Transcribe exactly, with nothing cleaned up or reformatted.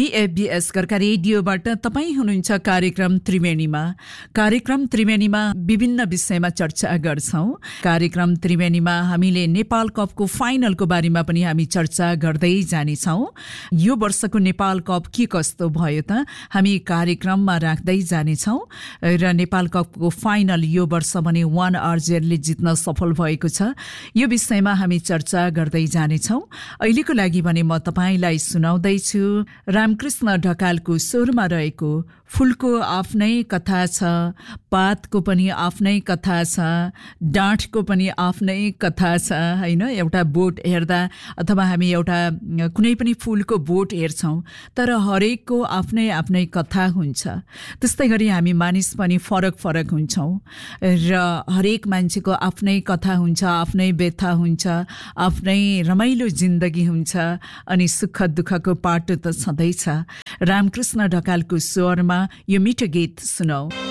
बीएफबीएस कर्का रेडियोबाट तपाईँ हुनुहुन्छ कार्यक्रम त्रिवेणीमा। कार्यक्रम त्रिवेणीमा विभिन्न विषयमा चर्चा गर्छौं। कार्यक्रम त्रिवेणीमा हामीले नेपाल कपको फाइनलको बारेमा पनि हामी चर्चा गर्दै जानेछौं। यो वर्षको नेपाल कप के कस्तो भयो त हामी कार्यक्रममा राख्दै जानेछौं र नेपाल कपको फाइनल यो वर्ष भने वान आरजेडले जित्न सफल भएको छ। यो विषयमा हामी चर्चा गर्दै जानेछौं। अहिलेको लागि भने म तपाईलाई सुनाउँदै छु रामकृष्ण ढकालको स्वरमा रहेको फूलको आफ्नै कथा छ, पातको पनि आफ्नै कथा छ, डाँठको पनि आफ्नै कथा छ हैन। एउटा बोट हेर्दा अथवा हामी एउटा कुनै पनि फूलको बोट हेर्छौं तर हरेकको आफ्नै आफ्नै कथा हुन्छ। त्यस्तै गरी हामी मानिस पनि फरक फरक हुन्छौं र हरेक मान्छेको आफ्नै कथा हुन्छ, आफ्नै व्यथा हुन्छ, आफ्नै रमाइलो जिन्दगी हुन्छ अनि सुख दुःखको पाटो त छँदैछ। रामकृष्ण ढकालको स्वरमा यो मिठो गीत सुनौ।